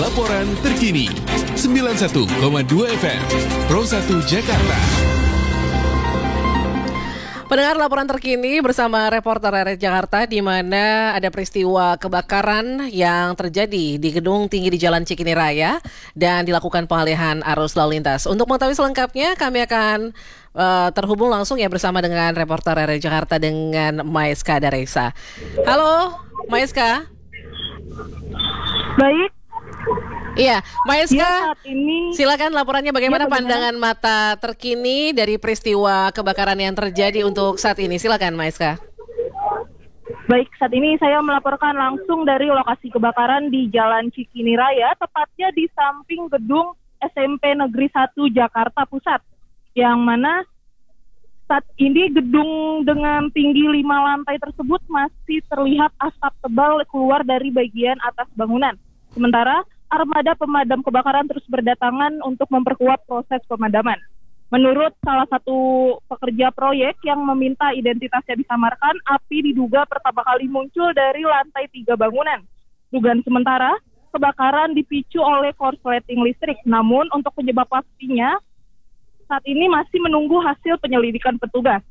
laporan terkini. 91,2 FM, Pro 1 Jakarta. Pendengar laporan terkini bersama reporter RRI Jakarta, di mana ada peristiwa kebakaran yang terjadi di gedung tinggi di Jalan Cikini Raya dan dilakukan pengalihan arus lalu lintas. Untuk mengetahui selengkapnya, kami akan terhubung langsung ya bersama dengan reporter RRI Jakarta dengan Maeska Daresa. Halo, Maeska. Baik. Iya, Maeska, Ya, saat ini silakan laporannya bagaimana bagaimana? pandangan mata terkini dari peristiwa kebakaran yang terjadi untuk saat ini. Silakan, Maeska. Baik, saat ini saya melaporkan langsung dari lokasi kebakaran di Jalan Cikini Raya, tepatnya di samping gedung SMP Negeri 1 Jakarta Pusat, yang mana saat ini gedung dengan tinggi 5 lantai tersebut masih terlihat asap tebal keluar dari bagian atas bangunan. Sementara armada pemadam kebakaran terus berdatangan untuk memperkuat proses pemadaman. Menurut salah satu pekerja proyek yang meminta identitasnya disamarkan, api diduga pertama kali muncul dari lantai 3 bangunan. Dugaan sementara, kebakaran dipicu oleh korsleting listrik. Namun untuk penyebab pastinya, saat ini masih menunggu hasil penyelidikan petugas.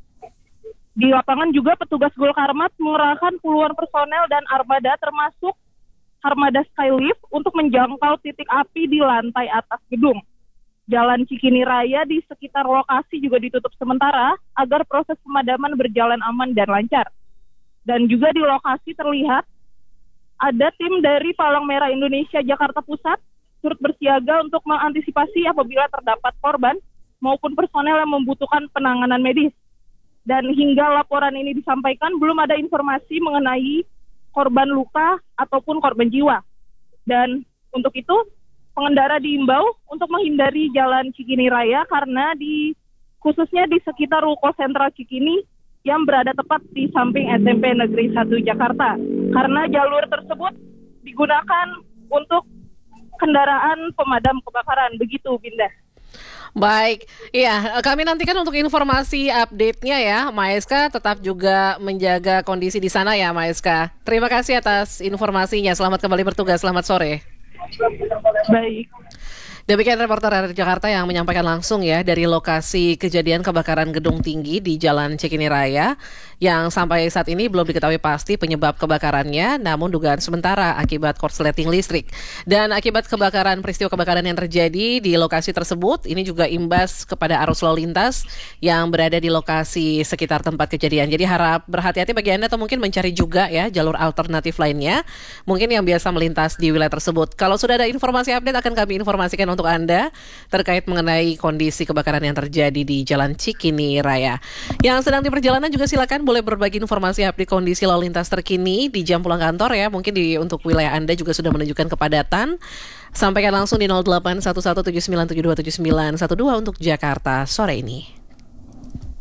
Di lapangan juga petugas Gulkarmat mengerahkan puluhan personel dan armada termasuk armada Skylift untuk menjangkau titik api di lantai atas gedung. Jalan Cikini Raya di sekitar lokasi juga ditutup sementara agar proses pemadaman berjalan aman dan lancar. Dan juga di lokasi terlihat ada tim dari Palang Merah Indonesia Jakarta Pusat turut bersiaga untuk mengantisipasi apabila terdapat korban maupun personel yang membutuhkan penanganan medis. Dan hingga laporan ini disampaikan belum ada informasi mengenai korban luka ataupun korban jiwa. Dan untuk itu pengendara diimbau untuk menghindari Jalan Cikini Raya karena khususnya di sekitar Ruko Sentral Cikini yang berada tepat di samping SMP Negeri 1 Jakarta. Karena jalur tersebut digunakan untuk kendaraan pemadam kebakaran. Begitu, Binda. Baik, iya, kami nantikan untuk informasi update-nya ya, Maeska. Tetap juga menjaga kondisi di sana ya, Maeska. Terima kasih atas informasinya. Selamat kembali bertugas. Selamat sore. Baik. Demikian reporter RRI Jakarta yang menyampaikan langsung ya dari lokasi kejadian kebakaran gedung tinggi di Jalan Cikini Raya yang sampai saat ini belum diketahui pasti penyebab kebakarannya, namun dugaan sementara akibat korsleting listrik. Dan akibat peristiwa kebakaran yang terjadi di lokasi tersebut, ini juga imbas kepada arus lalu lintas yang berada di lokasi sekitar tempat kejadian. Jadi harap berhati-hati bagi Anda atau mungkin mencari juga ya jalur alternatif lainnya, mungkin yang biasa melintas di wilayah tersebut. Kalau sudah ada informasi update akan kami informasikan untuk Anda terkait mengenai kondisi kebakaran yang terjadi di Jalan Cikini Raya. Yang sedang di perjalanan juga silakan boleh berbagi informasi update kondisi lalu lintas terkini di jam pulang kantor ya. Mungkin untuk wilayah Anda juga sudah menunjukkan kepadatan. Sampaikan langsung di 081179727912 untuk Jakarta sore ini.